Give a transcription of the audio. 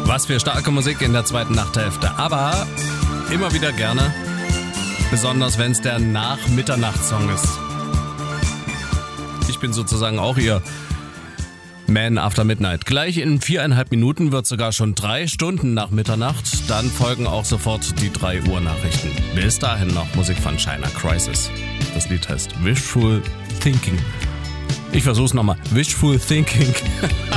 Was für starke Musik in der zweiten Nachthälfte. Aber immer wieder gerne. Besonders wenn es der Nach-Mitternacht-Song ist. Ich bin sozusagen auch Ihr Man After Midnight. Gleich in 4,5 Minuten wird sogar schon 3 Stunden nach Mitternacht. Dann folgen auch sofort die 3 Uhr Nachrichten. Bis dahin noch Musik von China Crisis. Das Lied heißt Wishful Thinking. Ich versuch's nochmal. Wishful Thinking.